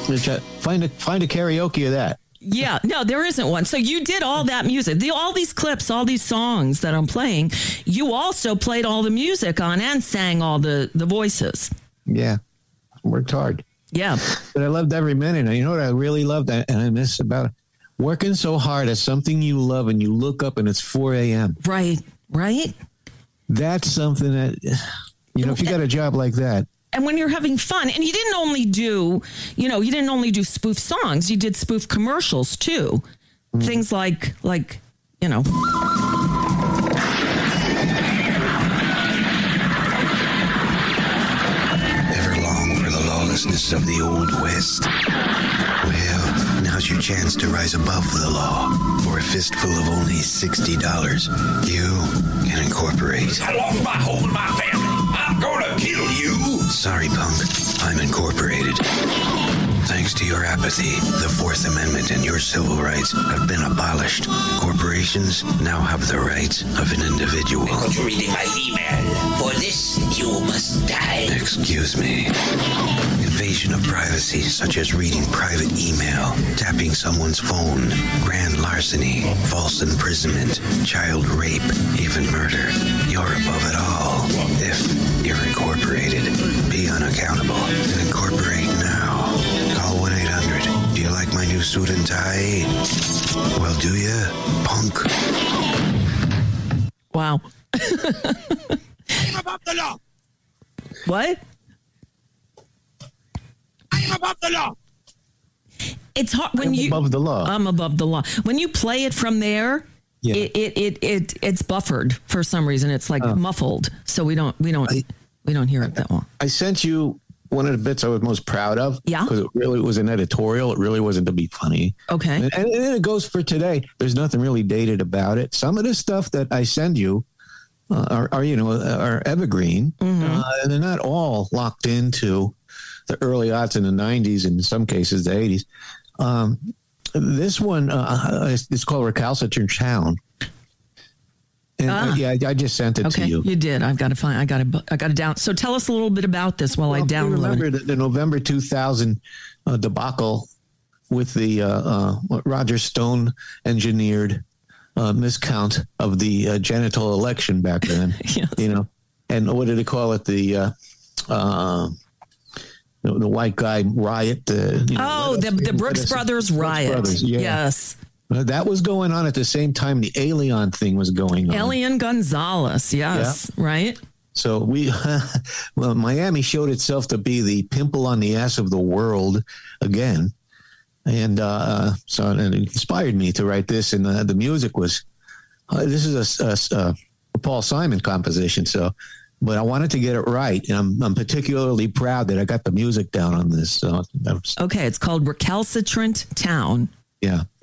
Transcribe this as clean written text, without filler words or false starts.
Find a karaoke of that. Yeah, no, there isn't one. So you did all that music, all these clips, all these songs that I'm playing. You also played all the music on and sang all the voices. Yeah, worked hard. Yeah. But I loved every minute. And you know what I really loved and I miss about it? Working so hard at something you love and you look up and it's 4 a.m. Right. That's something that, if you got a job like that. And when you're having fun, and you didn't only do spoof songs, you did spoof commercials too. Things like. Ever long for the lawlessness of the Old West? Well, now's your chance to rise above the law. For a fistful of only $60, you can incorporate. I lost my home and my family. I'm gonna kill you. Sorry, punk. I'm incorporated. Thanks to your apathy, the Fourth Amendment and your civil rights have been abolished. Corporations now have the rights of an individual. Because you're reading my email. For this, you must die. Excuse me. Invasion of privacy, such as reading private email, tapping someone's phone, grand larceny, false imprisonment, child rape, even murder. You're above it all. If you're incorporated, be unaccountable and incorporate now. Call 1-800. Do you like my new suit and tie? Well, do you, punk? Wow. I am above the law. What? I am above the law. It's hard when you above the law. I'm above the law. When you play it from there, Yeah. it's buffered for some reason. It's like muffled, so we don't hear it that well. I sent you one of the bits I was most proud of. Yeah. Because it really was an editorial. It really wasn't to be funny. Okay. And it goes for today. There's nothing really dated about it. Some of the stuff that I send you are evergreen. And they're not all locked into the early aughts in the 90s, and in some cases the 80s. This one, it's called Recalcitrant Town. And I just sent it to you. You did. I got it down. So tell us a little bit about this while I download. Remember the November 2000 debacle with the Roger Stone engineered miscount of the genital election back then. Yes. And what did they call it? The white guy riot. The Brooks Brothers riot. Brothers, yeah. Yes. That was going on at the same time the Alien thing was going on. Elian Gonzalez. Yes. Yeah. Right. So Miami showed itself to be the pimple on the ass of the world again. And so it inspired me to write this. And the music was, this is a Paul Simon composition. But I wanted to get it right. And I'm particularly proud that I got the music down on this. So okay. It's called Recalcitrant Town. Yeah.